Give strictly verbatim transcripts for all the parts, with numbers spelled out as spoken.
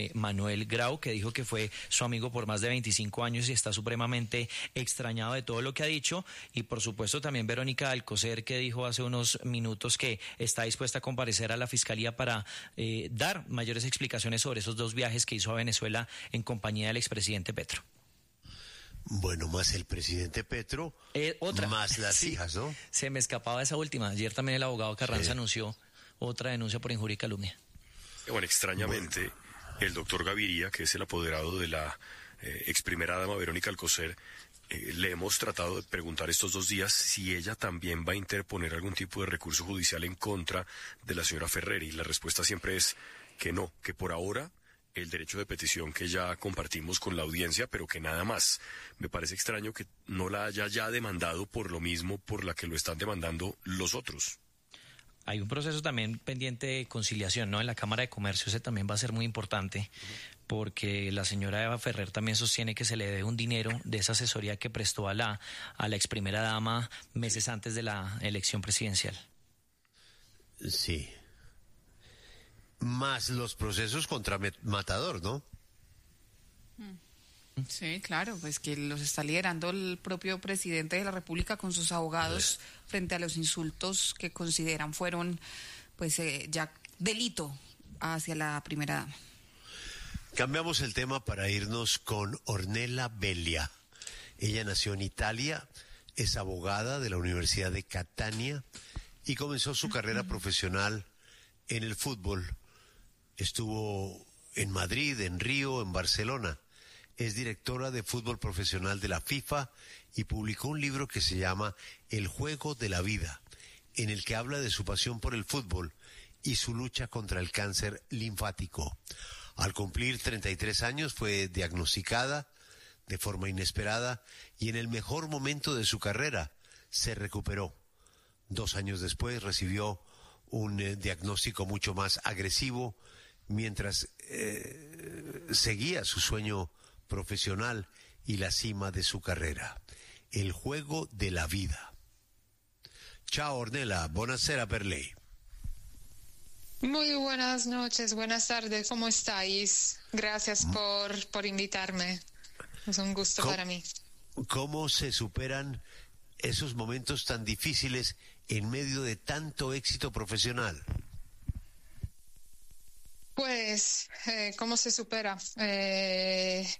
de Manuel Grau, que dijo que fue su amigo por más de veinticinco años y está supremamente extrañado de todo lo que ha dicho. Y por supuesto también Verónica Alcocer, que dijo hace unos minutos que está dispuesta a comparecer a la Fiscalía para eh, dar mayores explicaciones sobre esos dos viajes que hizo a Venezuela en compañía del expresidente Petro. Bueno, más el presidente Petro, eh, otra. más las sí, hijas, ¿no? Se me escapaba esa última. Ayer también el abogado Carranza sí. anunció otra denuncia por injuria y calumnia. Bueno, extrañamente, bueno. el doctor Gaviria, que es el apoderado de la eh, ex primera dama Verónica Alcocer, eh, le hemos tratado de preguntar estos dos días si ella también va a interponer algún tipo de recurso judicial en contra de la señora Ferrer, y la respuesta siempre es que no, que por ahora el derecho de petición que ya compartimos con la audiencia, pero que nada más. Me parece extraño que no la haya ya demandado por lo mismo por la que lo están demandando los otros. Hay un proceso también pendiente de conciliación, ¿no? En la Cámara de Comercio ese también va a ser muy importante, uh-huh. porque la señora Eva Ferrer también sostiene que se le debe un dinero de esa asesoría que prestó a la, a la ex primera dama meses antes de la elección presidencial. Sí. Más los procesos contra Matador, ¿no? Sí, claro, pues que los está liderando el propio presidente de la República con sus abogados pues. frente a los insultos que consideran fueron, pues, eh, ya delito hacia la primera dama. Cambiamos el tema para irnos con Ornella Velia. Ella nació en Italia, es abogada de la Universidad de Catania y comenzó su uh-huh. carrera profesional en el fútbol. Estuvo en Madrid, en Río, en Barcelona. Es directora de fútbol profesional de la FIFA y publicó un libro que se llama El juego de la vida, en el que habla de su pasión por el fútbol y su lucha contra el cáncer linfático. Al cumplir treinta y tres años fue diagnosticada de forma inesperada y en el mejor momento de su carrera se recuperó. Dos años después recibió un eh, diagnóstico mucho más agresivo mientras eh, seguía su sueño profesional y la cima de su carrera, el juego de la vida. Ciao Ornella, buonasera per lei. Muy buenas noches, buenas tardes, ¿cómo estáis? Gracias por, por invitarme, es un gusto para mí. ¿Cómo se superan esos momentos tan difíciles en medio de tanto éxito profesional? Pues, eh, ¿cómo se supera? Eh,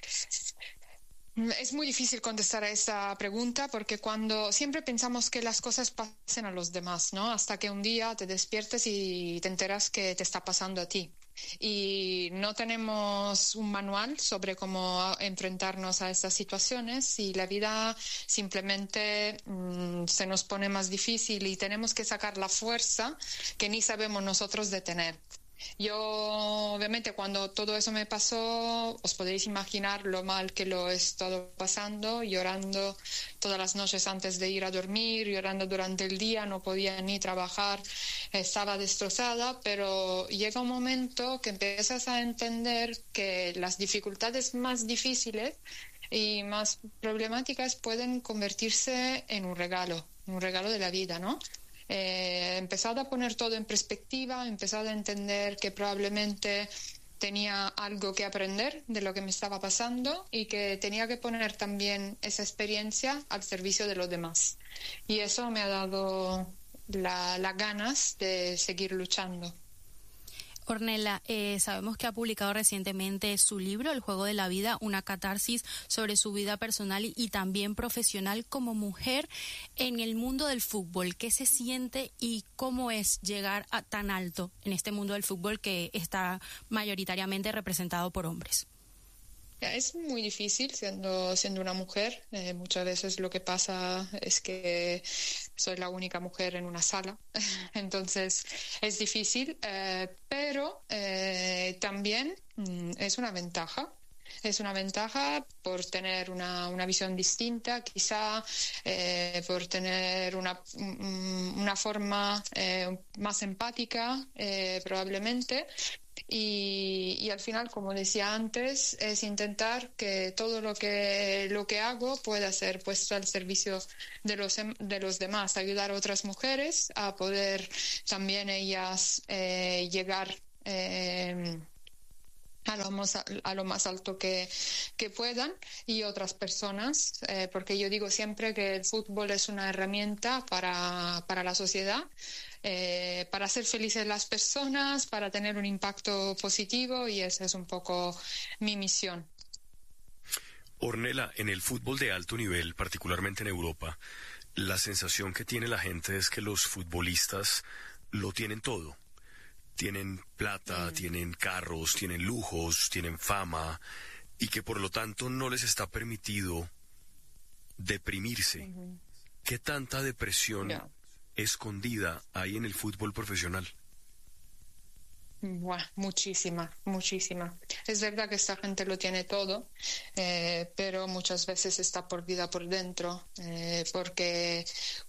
es muy difícil contestar a esta pregunta porque cuando siempre pensamos que las cosas pasen a los demás, ¿no? Hasta que un día te despiertes y te enteras que te está pasando a ti. Y no tenemos un manual sobre cómo enfrentarnos a estas situaciones y la vida simplemente mmm, se nos pone más difícil y tenemos que sacar la fuerza que ni sabemos nosotros de tener. Yo, obviamente, cuando todo eso me pasó, os podéis imaginar lo mal que lo he estado pasando, llorando todas las noches antes de ir a dormir, llorando durante el día, no podía ni trabajar, estaba destrozada, pero llega un momento que empiezas a entender que las dificultades más difíciles y más problemáticas pueden convertirse en un regalo, un regalo de la vida, ¿no? He empezado a poner todo en perspectiva, he empezado a entender que probablemente tenía algo que aprender de lo que me estaba pasando y que tenía que poner también esa experiencia al servicio de los demás. Y eso me ha dado la, las ganas de seguir luchando. Ornella, eh, sabemos que ha publicado recientemente su libro, El juego de la vida, una catarsis sobre su vida personal y también profesional como mujer en el mundo del fútbol. ¿Qué se siente y cómo es llegar a tan alto en este mundo del fútbol que está mayoritariamente representado por hombres? Es muy difícil siendo siendo una mujer. Eh, muchas veces lo que pasa es que soy la única mujer en una sala, entonces es difícil, eh, pero eh, también mm, es una ventaja. Es una ventaja por tener una, una visión distinta, quizá eh, por tener una, una forma eh, más empática, eh, probablemente. Y, y al final, como decía antes, es intentar que todo lo que lo que hago pueda ser puesto al servicio de los de los demás, ayudar a otras mujeres a poder también ellas eh, llegar eh, a lo más, a lo más alto que, que puedan, y otras personas, eh, porque yo digo siempre que el fútbol es una herramienta para, para la sociedad, eh, para hacer felices las personas, para tener un impacto positivo, y esa es un poco mi misión. Ornella, en el fútbol de alto nivel, particularmente en Europa, la sensación que tiene la gente es que los futbolistas lo tienen todo. Tienen plata, mm. tienen carros, tienen lujos, tienen fama, y que por lo tanto no les está permitido deprimirse. Uh-huh. ¿Qué tanta depresión yeah. escondida hay en el fútbol profesional? Buah, muchísima, muchísima. Es verdad que esta gente lo tiene todo, eh, pero muchas veces está perdida por dentro, eh, porque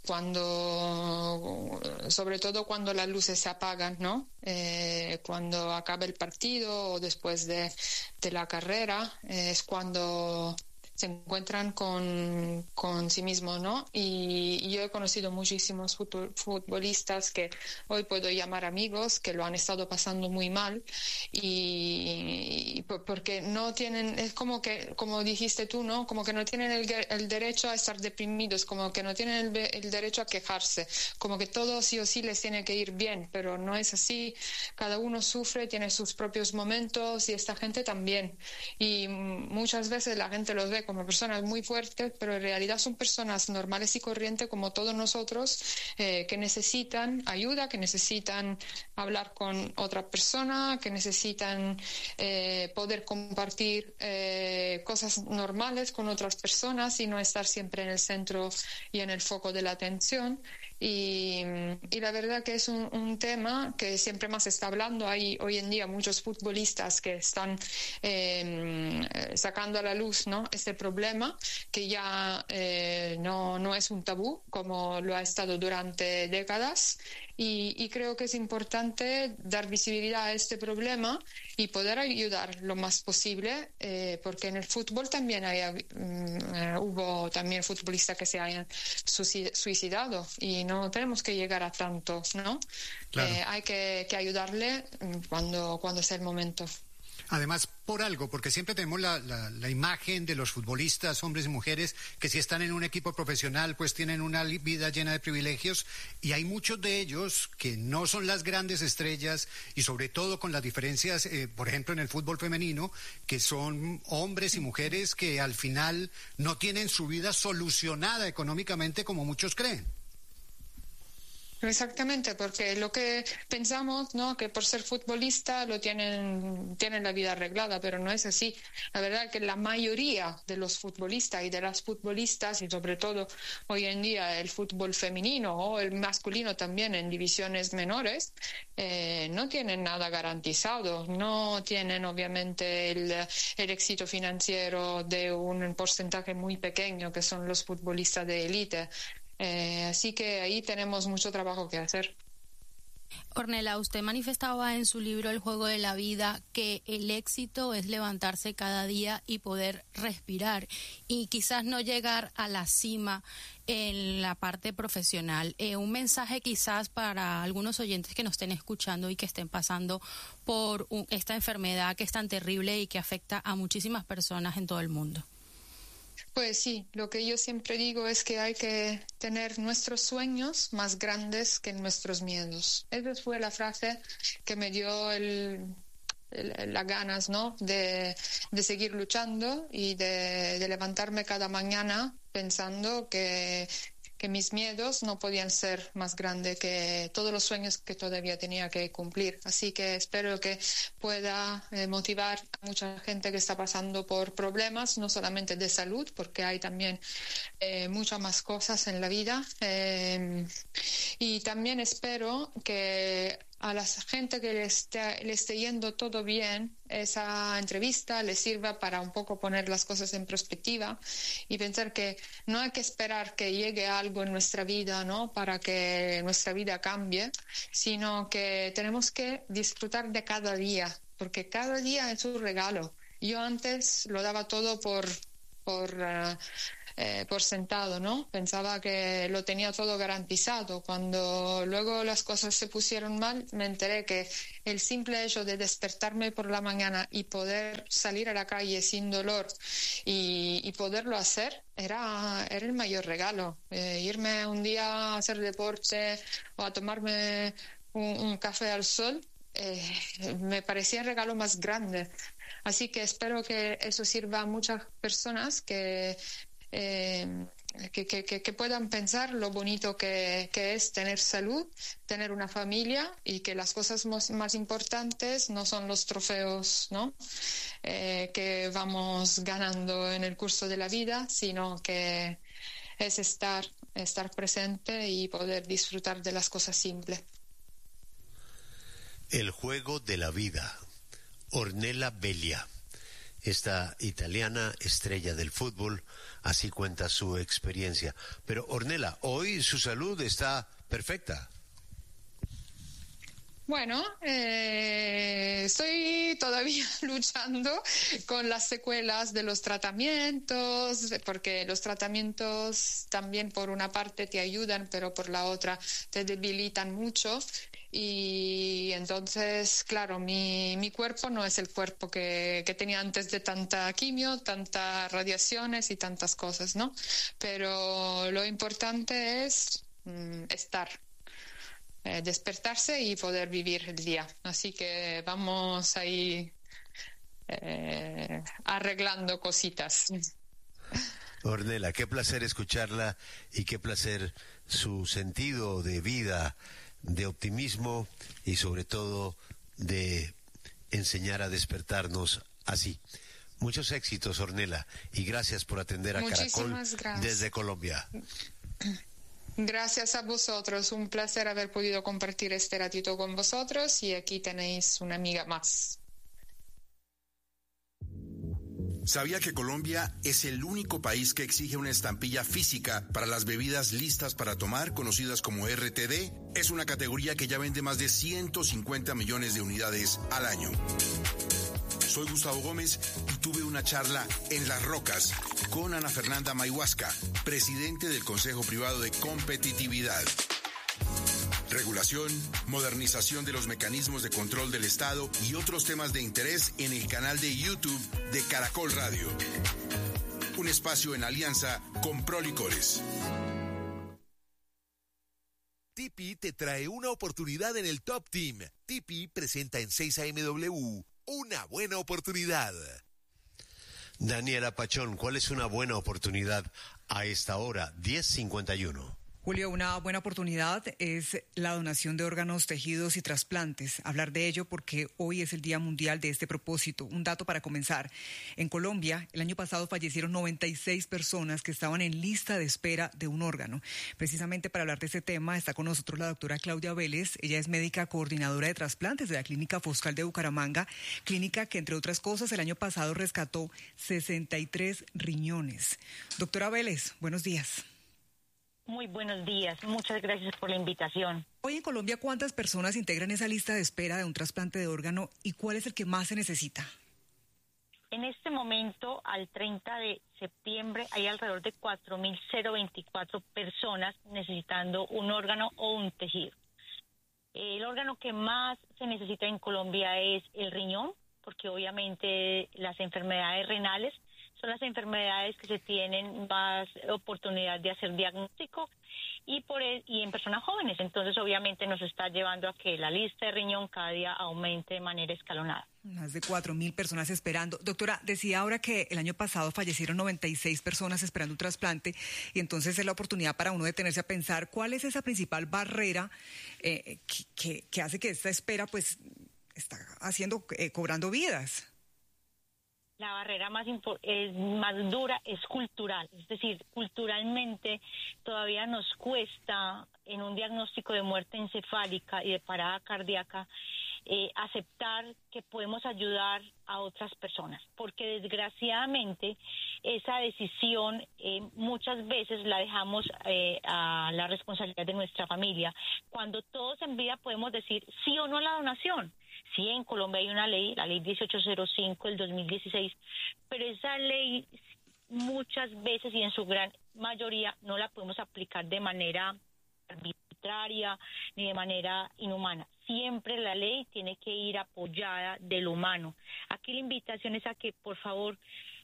cuando, sobre todo cuando las luces se apagan, ¿no? Eh, cuando acaba el partido o después de, de la carrera, eh, es cuando se encuentran con, con sí mismos, ¿no? Y, y yo he conocido muchísimos futbolistas que hoy puedo llamar amigos, que lo han estado pasando muy mal, y, y porque no tienen, es como que, como dijiste tú, ¿no? Como que no tienen el, el derecho a estar deprimidos, como que no tienen el, el derecho a quejarse, como que todo sí o sí les tiene que ir bien, pero no es así. Cada uno sufre, tiene sus propios momentos, y esta gente también. Y muchas veces la gente los ve como personas muy fuertes, pero en realidad son personas normales y corrientes como todos nosotros, eh, que necesitan ayuda, que necesitan hablar con otra persona, que necesitan eh, poder compartir eh, cosas normales con otras personas y no estar siempre en el centro y en el foco de la atención. Y, y la verdad que es un, un tema que siempre más se está hablando. Hay hoy en día muchos futbolistas que están eh, sacando a la luz, ¿no?, este problema, que ya eh, no, no es un tabú como lo ha estado durante décadas. Y, y creo que es importante dar visibilidad a este problema y poder ayudar lo más posible, eh, porque en el fútbol también hay, um, hubo también futbolistas que se hayan suicidado, y no tenemos que llegar a tanto, ¿no? Claro. Eh, hay que, que ayudarle cuando, cuando sea el momento. Además, por algo, porque siempre tenemos la, la, la imagen de los futbolistas, hombres y mujeres, que si están en un equipo profesional, pues tienen una vida llena de privilegios, y hay muchos de ellos que no son las grandes estrellas, y sobre todo con las diferencias, eh, por ejemplo, en el fútbol femenino, que son hombres y mujeres que al final no tienen su vida solucionada económicamente como muchos creen. Exactamente, porque lo que pensamos, ¿no?, que por ser futbolista lo tienen, tienen la vida arreglada, pero no es así. La verdad es que la mayoría de los futbolistas y de las futbolistas, y sobre todo hoy en día el fútbol femenino o el masculino también en divisiones menores, eh, no tienen nada garantizado, no tienen obviamente el, el éxito financiero de un porcentaje muy pequeño que son los futbolistas de élite. Eh, así que ahí tenemos mucho trabajo que hacer. Ornella, usted manifestaba en su libro El juego de la vida que el éxito es levantarse cada día y poder respirar, y quizás no llegar a la cima en la parte profesional. Eh, un mensaje quizás para algunos oyentes que nos estén escuchando y que estén pasando por un, esta enfermedad que es tan terrible y que afecta a muchísimas personas en todo el mundo. Pues sí, lo que yo siempre digo es que hay que tener nuestros sueños más grandes que nuestros miedos. Esa fue la frase que me dio el, el, las ganas, ¿no?, de, de seguir luchando y de, de levantarme cada mañana pensando que, que mis miedos no podían ser más grandes que todos los sueños que todavía tenía que cumplir. Así que espero que pueda eh, motivar a mucha gente que está pasando por problemas, no solamente de salud, porque hay también eh, muchas más cosas en la vida. Eh, y también espero que a la gente que le esté, le esté yendo todo bien, esa entrevista le sirva para un poco poner las cosas en perspectiva y pensar que no hay que esperar que llegue algo en nuestra vida, ¿no?, para que nuestra vida cambie, sino que tenemos que disfrutar de cada día, porque cada día es un regalo. Yo antes lo daba todo por, por uh, eh, por sentado, ¿no? Pensaba que lo tenía todo garantizado. Cuando luego las cosas se pusieron mal, me enteré que el simple hecho de despertarme por la mañana y poder salir a la calle sin dolor y, y poderlo hacer era, era el mayor regalo. Eh, irme un día a hacer deporte o a tomarme un, un café al sol eh, me parecía el regalo más grande. Así que espero que eso sirva a muchas personas que, eh, que, que, que puedan pensar lo bonito que, que es tener salud, tener una familia, y que las cosas más, más importantes no son los trofeos, ¿no? Eh, que vamos ganando en el curso de la vida, sino que es estar, estar presente y poder disfrutar de las cosas simples. El juego de la vida. Ornella Velia, esta italiana estrella del fútbol, así cuenta su experiencia. Pero Ornella, hoy su salud está perfecta. Bueno, eh, estoy todavía luchando con las secuelas de los tratamientos, porque los tratamientos también por una parte te ayudan, pero por la otra te debilitan mucho. Y entonces, claro, mi, mi cuerpo no es el cuerpo que, que tenía antes de tanta quimio, tantas radiaciones y tantas cosas, ¿no? Pero lo importante es mm, estar. Eh, despertarse y poder vivir el día. Así que vamos ahí eh, arreglando cositas. Ornella, qué placer escucharla y qué placer su sentido de vida, de optimismo y sobre todo de enseñar a despertarnos así. Muchos éxitos, Ornella, y gracias por atender a Muchísimas Caracol gracias. Desde Colombia. Gracias a vosotros, un placer haber podido compartir este ratito con vosotros, y aquí tenéis una amiga más. ¿Sabía que Colombia es el único país que exige una estampilla física para las bebidas listas para tomar, conocidas como R T D? Es una categoría que ya vende más de ciento cincuenta millones de unidades al año. Soy Gustavo Gómez y tuve una charla en Las Rocas con Ana Fernanda Mayhuasca, presidente del Consejo Privado de Competitividad. Regulación, modernización de los mecanismos de control del Estado y otros temas de interés en el canal de YouTube de Caracol Radio. Un espacio en alianza con Prolicores. Tipi te trae una oportunidad en el Top Team. Tipi presenta en seis A M W una buena oportunidad. Daniela Pachón, ¿cuál es una buena oportunidad a esta hora? diez cincuenta y uno. Julio, una buena oportunidad es la donación de órganos, tejidos y trasplantes. Hablar de ello porque hoy es el Día Mundial de este propósito. Un dato para comenzar. En Colombia, el año pasado fallecieron noventa y seis personas que estaban en lista de espera de un órgano. Precisamente para hablar de este tema está con nosotros la doctora Claudia Vélez. Ella es médica coordinadora de trasplantes de la Clínica Foscal de Bucaramanga, clínica que, entre otras cosas, el año pasado rescató sesenta y tres riñones. Doctora Vélez, buenos días. Muy buenos días, muchas gracias por la invitación. Hoy en Colombia, ¿cuántas personas integran esa lista de espera de un trasplante de órgano y cuál es el que más se necesita? En este momento, al treinta de septiembre, hay alrededor de cuatro mil veinticuatro personas necesitando un órgano o un tejido. El órgano que más se necesita en Colombia es el riñón, porque obviamente las enfermedades renales son las enfermedades que se tienen más oportunidad de hacer diagnóstico y por el, y en personas jóvenes. Entonces, obviamente, nos está llevando a que la lista de riñón cada día aumente de manera escalonada. Más de cuatro mil personas esperando. Doctora, decía ahora que el año pasado fallecieron noventa y seis personas esperando un trasplante, y entonces es la oportunidad para uno detenerse a pensar cuál es esa principal barrera eh, que, que, que hace que esta espera pues está haciendo, eh, cobrando vidas. La barrera más, es más dura es cultural, es decir, culturalmente todavía nos cuesta en un diagnóstico de muerte encefálica y de parada cardíaca eh, aceptar que podemos ayudar a otras personas, porque desgraciadamente esa decisión eh, muchas veces la dejamos eh, a la responsabilidad de nuestra familia, cuando todos en vida podemos decir sí o no a la donación. Sí, en Colombia hay una ley, la ley dieciocho cero cinco del dos mil dieciséis, pero esa ley muchas veces y en su gran mayoría no la podemos aplicar de manera arbitraria ni de manera inhumana. Siempre la ley tiene que ir apoyada de lo humano. Aquí la invitación es a que, por favor,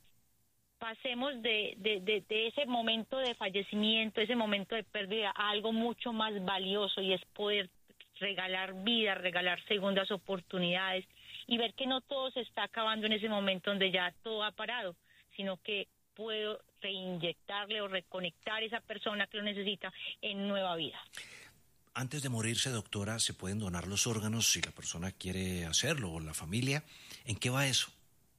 pasemos de, de, de, de ese momento de fallecimiento, ese momento de pérdida, a algo mucho más valioso, y es poder regalar vida, regalar segundas oportunidades y ver que no todo se está acabando en ese momento donde ya todo ha parado, sino que puedo reinyectarle o reconectar a esa persona que lo necesita en nueva vida. Antes de morirse, doctora, ¿se pueden donar los órganos si la persona quiere hacerlo o la familia? ¿En qué va eso?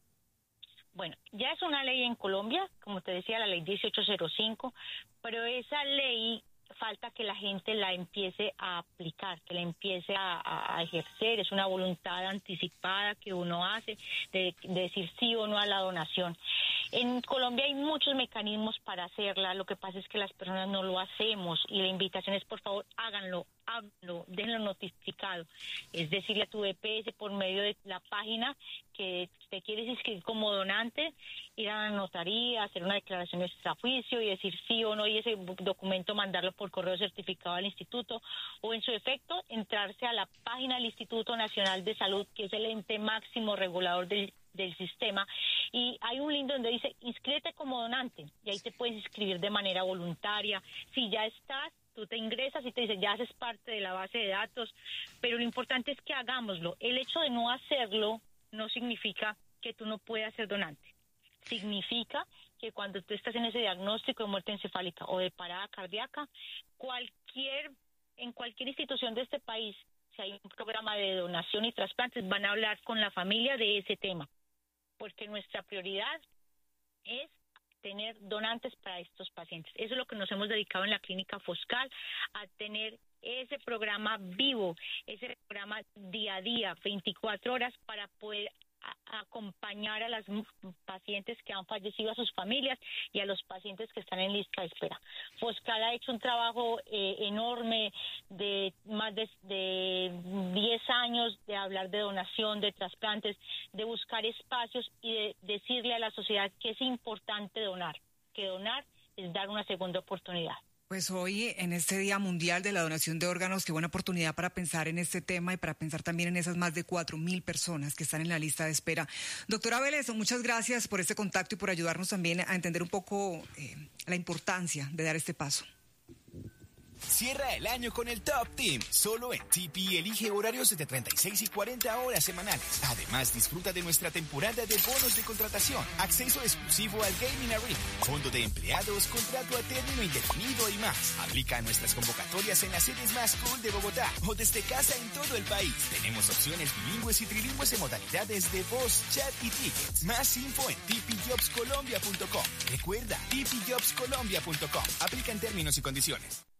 Bueno, ya es una ley en Colombia, como te decía, la ley dieciocho cero cinco, pero esa ley falta que la gente la empiece a aplicar, que la empiece a, a ejercer. Es una voluntad anticipada que uno hace de, de decir sí o no a la donación. En Colombia hay muchos mecanismos para hacerla, lo que pasa es que las personas no lo hacemos, y la invitación es, por favor, háganlo, háganlo, déjenlo notificado. Es decirle a tu E P S por medio de la página que te quieres inscribir como donante, ir a la notaría, hacer una declaración extrajuicio y decir sí o no, y ese documento mandarlo por correo certificado al instituto, o en su efecto entrarse a la página del Instituto Nacional de Salud, que es el ente máximo regulador del del sistema, y hay un link donde dice inscríbete como donante, y ahí te puedes inscribir de manera voluntaria. Si ya estás, tú te ingresas y te dice ya haces parte de la base de datos, pero lo importante es que hagámoslo. El hecho de no hacerlo no significa que tú no puedas ser donante. Significa que cuando tú estás en ese diagnóstico de muerte encefálica o de parada cardíaca, cualquier en cualquier institución de este país, si hay un programa de donación y trasplantes, van a hablar con la familia de ese tema, porque nuestra prioridad es tener donantes para estos pacientes. Eso es lo que nos hemos dedicado en la clínica Foscal, a tener ese programa vivo, ese programa día a día, veinticuatro horas, para poder a acompañar a las pacientes que han fallecido, a sus familias y a los pacientes que están en lista de espera. Foscal ha hecho un trabajo eh, enorme de más de, de diez años de hablar de donación, de trasplantes, de buscar espacios y de decirle a la sociedad que es importante donar, que donar es dar una segunda oportunidad. Pues hoy, en este Día Mundial de la Donación de Órganos, qué buena oportunidad para pensar en este tema y para pensar también en esas más de cuatro mil personas que están en la lista de espera. Doctora Vélez, muchas gracias por este contacto y por ayudarnos también a entender un poco eh, la importancia de dar este paso. Cierra el año con el Top Team. Solo en T P elige horarios de treinta y seis y cuarenta horas semanales. Además, disfruta de nuestra temporada de bonos de contratación, acceso exclusivo al Gaming Arena, fondo de empleados, contrato a término indefinido y más. Aplica a nuestras convocatorias en las sedes más cool de Bogotá o desde casa en todo el país. Tenemos opciones bilingües y trilingües en modalidades de voz, chat y tickets. Más info en t p jobs colombia punto com. Recuerda, t p jobs colombia punto com. Aplica en términos y condiciones.